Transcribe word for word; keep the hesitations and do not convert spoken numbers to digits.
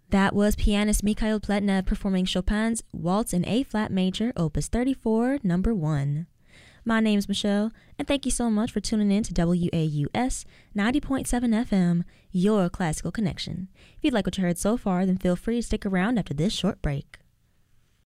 That was pianist Mikhail Pletnev performing Chopin's Waltz in A-flat major, Opus thirty-four, number one. My name's Michelle, and thank you so much for tuning in to W A U S ninety point seven F M, your classical connection. If you'd like what you heard so far, then feel free to stick around after this short break.